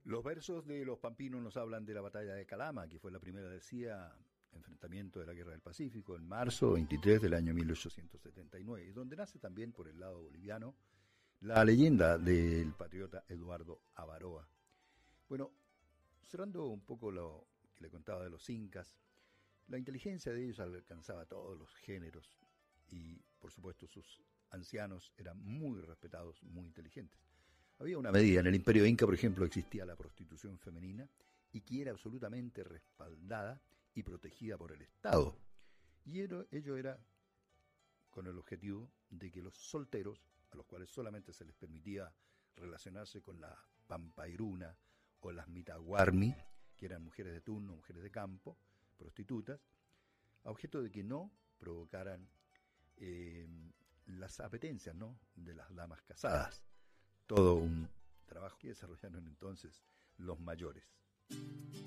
Los versos de los pampinos nos hablan de la batalla de Calama, que fue la primera, decía, enfrentamiento de la Guerra del Pacífico, en marzo 23 del año 1879, y donde nace también por el lado boliviano la leyenda del patriota Eduardo Avaroa. Bueno, cerrando un poco lo que le contaba de los incas, la inteligencia de ellos alcanzaba todos los géneros y, por supuesto, sus ancianos eran muy respetados, muy inteligentes. Había una medida, en el Imperio Inca, por ejemplo, existía la prostitución femenina y que era absolutamente respaldada y protegida por el Estado. Y ello era con el objetivo de que los solteros, a los cuales solamente se les permitía relacionarse con la pampairuna o las mitaguarmi, que eran mujeres de turno, mujeres de campo, prostitutas, a objeto de que no provocaran las apetencias, ¿no?, de las damas casadas. Todo un trabajo que desarrollaron entonces los mayores.